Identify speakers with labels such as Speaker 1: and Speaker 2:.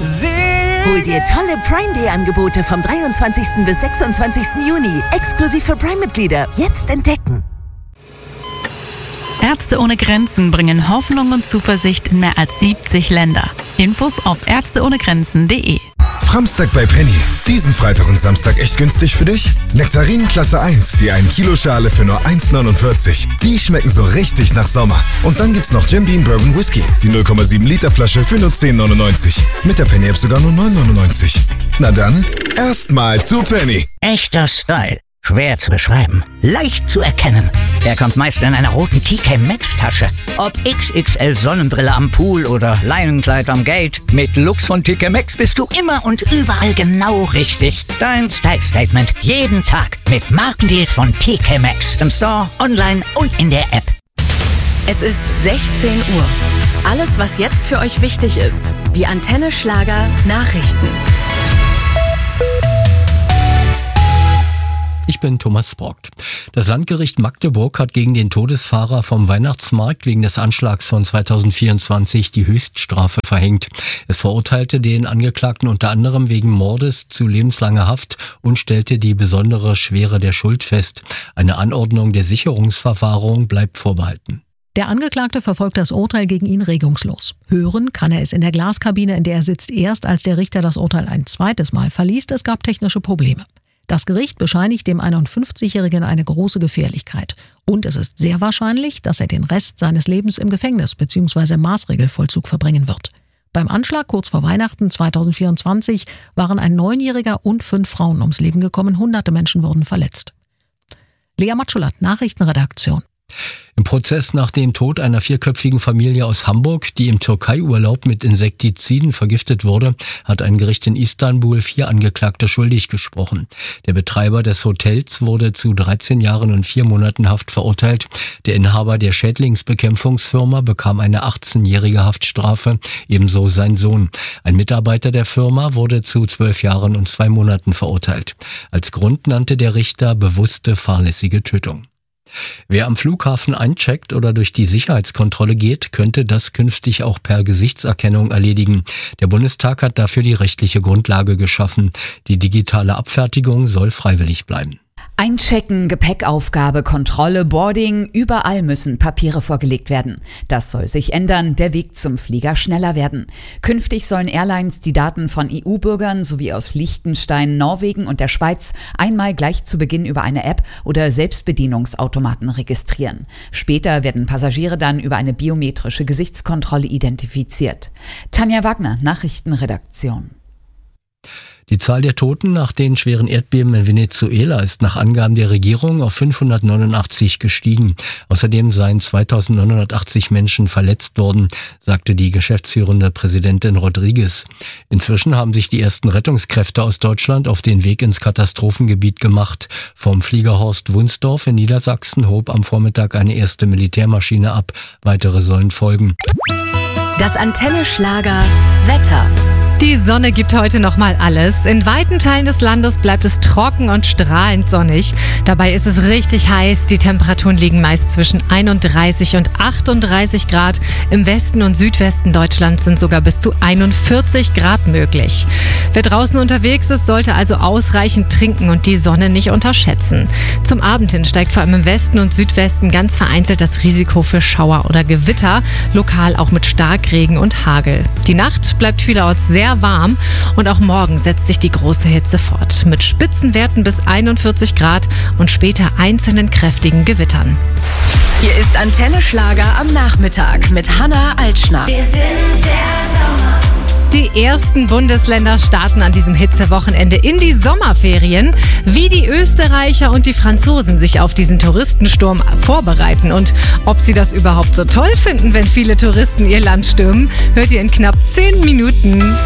Speaker 1: Hol dir tolle Prime Day Angebote vom 23. bis 26. Juni. Exklusiv für Prime-Mitglieder. Jetzt entdecken.
Speaker 2: Ärzte ohne Grenzen bringen Hoffnung und Zuversicht in mehr als 70 Länder. Infos auf ärzteohnegrenzen.de.
Speaker 3: Framstag bei Penny. Diesen Freitag und Samstag echt günstig für dich? Nektarinen Klasse 1, die 1 Kilo Schale für nur 1,49. Die schmecken so richtig nach Sommer. Und dann gibt's noch Jim Beam Bourbon Whisky, die 0,7 Liter Flasche für nur 10,99. Mit der Penny App sogar nur 9,99. Na dann, erstmal zu Penny.
Speaker 4: Echter Style. Schwer zu beschreiben, leicht zu erkennen. Er kommt meist in einer roten TK Maxx Tasche. Ob XXL Sonnenbrille am Pool oder Leinenkleid am Gate, mit Lux von TK Maxx bist du immer und überall genau richtig. Dein Style Statement jeden Tag mit Markendeals von TK Maxx. Im Store, online und in der App.
Speaker 5: Es ist 16 Uhr. Alles, was jetzt für euch wichtig ist. Die Antenne Schlager Nachrichten.
Speaker 6: Ich bin Thomas Brockt. Das Landgericht Magdeburg hat gegen den Todesfahrer vom Weihnachtsmarkt wegen des Anschlags von 2024 die Höchststrafe verhängt. Es verurteilte den Angeklagten unter anderem wegen Mordes zu lebenslanger Haft und stellte die besondere Schwere der Schuld fest. Eine Anordnung der Sicherungsverwahrung bleibt vorbehalten.
Speaker 7: Der Angeklagte verfolgt das Urteil gegen ihn regungslos. Hören kann er es in der Glaskabine, in der er sitzt, erst als der Richter das Urteil ein zweites Mal verliest. Es gab technische Probleme. Das Gericht bescheinigt dem 51-Jährigen eine große Gefährlichkeit. Und es ist sehr wahrscheinlich, dass er den Rest seines Lebens im Gefängnis bzw. Maßregelvollzug verbringen wird. Beim Anschlag kurz vor Weihnachten 2024 waren ein 9-Jähriger und 5 Frauen ums Leben gekommen. Hunderte Menschen wurden verletzt. Lea Matschulat, Nachrichtenredaktion.
Speaker 6: Im Prozess nach dem Tod einer 4-köpfigen Familie aus Hamburg, die im Türkei-Urlaub mit Insektiziden vergiftet wurde, hat ein Gericht in Istanbul 4 Angeklagte schuldig gesprochen. Der Betreiber des Hotels wurde zu 13 Jahren und 4 Monaten Haft verurteilt. Der Inhaber der Schädlingsbekämpfungsfirma bekam eine 18-jährige Haftstrafe, ebenso sein Sohn. Ein Mitarbeiter der Firma wurde zu 12 Jahren und 2 Monaten verurteilt. Als Grund nannte der Richter bewusste fahrlässige Tötung. Wer am Flughafen eincheckt oder durch die Sicherheitskontrolle geht, könnte das künftig auch per Gesichtserkennung erledigen. Der Bundestag hat dafür die rechtliche Grundlage geschaffen. Die digitale Abfertigung soll freiwillig bleiben.
Speaker 8: Einchecken, Gepäckaufgabe, Kontrolle, Boarding, überall müssen Papiere vorgelegt werden. Das soll sich ändern, der Weg zum Flieger schneller werden. Künftig sollen Airlines die Daten von EU-Bürgern sowie aus Liechtenstein, Norwegen und der Schweiz einmal gleich zu Beginn über eine App oder Selbstbedienungsautomaten registrieren. Später werden Passagiere dann über eine biometrische Gesichtskontrolle identifiziert. Tanja Wagner, Nachrichtenredaktion.
Speaker 6: Die Zahl der Toten nach den schweren Erdbeben in Venezuela ist nach Angaben der Regierung auf 589 gestiegen. Außerdem seien 2980 Menschen verletzt worden, sagte die geschäftsführende Präsidentin Rodriguez. Inzwischen haben sich die ersten Rettungskräfte aus Deutschland auf den Weg ins Katastrophengebiet gemacht. Vom Flieger Horst Wunsdorf in Niedersachsen hob am Vormittag eine erste Militärmaschine ab. Weitere sollen folgen.
Speaker 5: Das Antenne Schlager Wetter.
Speaker 9: Die Sonne gibt heute nochmal alles. In weiten Teilen des Landes bleibt es trocken und strahlend sonnig. Dabei ist es richtig heiß. Die Temperaturen liegen meist zwischen 31 und 38 Grad. Im Westen und Südwesten Deutschlands sind sogar bis zu 41 Grad möglich. Wer draußen unterwegs ist, sollte also ausreichend trinken und die Sonne nicht unterschätzen. Zum Abend hin steigt vor allem im Westen und Südwesten ganz vereinzelt das Risiko für Schauer oder Gewitter, lokal auch mit Starkregen und Hagel. Die Nacht bleibt vielerorts sehr warm und auch morgen setzt sich die große Hitze fort. Mit Spitzenwerten bis 41 Grad und später einzelnen kräftigen Gewittern.
Speaker 5: Hier ist Antenne Schlager am Nachmittag mit Hanna Altschner.
Speaker 10: Wir sind der Sommer.
Speaker 9: Die ersten Bundesländer starten an diesem Hitzewochenende in die Sommerferien. Wie die Österreicher und die Franzosen sich auf diesen Touristensturm vorbereiten und ob sie das überhaupt so toll finden, wenn viele Touristen ihr Land stürmen, hört ihr in knapp 10 Minuten.